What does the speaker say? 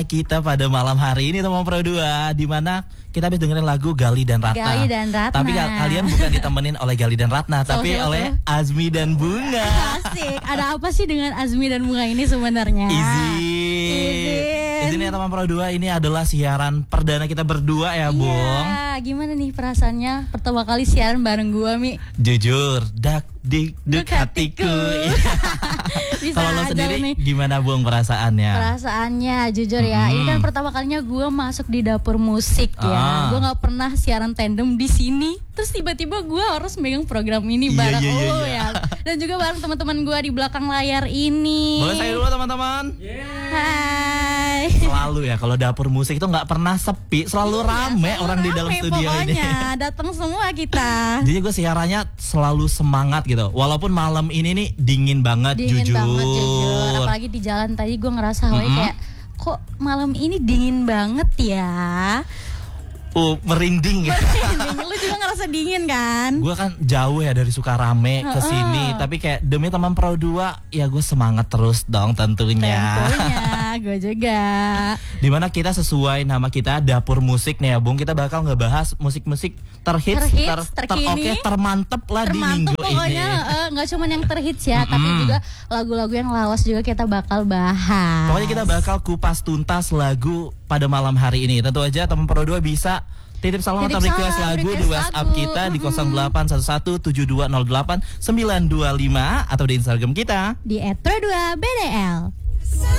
kita pada malam hari ini teman Pro 2, di mana kita habis dengerin lagu Gali dan Ratna. Gali dan Ratna. Tapi kalian bukan ditemenin oleh Gali dan Ratna, tapi oleh Azmi dan Bunga. Asik. Ada apa sih dengan Azmi dan Bunga ini sebenarnya? Izin ya teman Pro 2, ini adalah siaran perdana kita berdua ya, Bung. Iya, gimana nih perasaannya pertama kali siaran bareng gua, Mi? Jujur, duk hatiku. Kalau lo sendiri nih, gimana Bung perasaannya? Perasaannya jujur ya, ini kan pertama kalinya gue masuk di dapur musik ya. Gue nggak pernah siaran tandem di sini. Terus tiba-tiba gue harus megang program ini bareng lo ya. Dan juga bareng teman-teman gue di belakang layar ini. Boleh saya dulu teman-teman? Hai. Selalu ya kalau dapur musik itu nggak pernah sepi, selalu rame orang di dalam studio ini. Datang semua kita. Jadi gue siarannya selalu semangat gitu. Walaupun malam ini nih dingin banget, jujur. Apalagi di jalan tadi gue ngerasa kayak kok malam ini dingin banget ya. Merinding ya. Lu juga ngerasa dingin kan? Gue kan jauh ya dari Sukarame ke sini, tapi kayak demi teman Pro 2 ya gue semangat terus dong tentunya. Gue juga. Dimana kita sesuai nama kita Dapur Musik nih ya Bung, kita bakal ngebahas musik-musik terhits, teroke, termantep lah di minggu pokoknya, ini. Gak cuma yang terhits ya, tapi juga lagu-lagu yang lawas juga kita bakal bahas. Pokoknya kita bakal kupas tuntas lagu pada malam hari ini. Tentu aja teman Pro 2 bisa titip salam atau request lagu di WhatsApp kita di 08117208 925 atau di Instagram kita di @pro2bdl.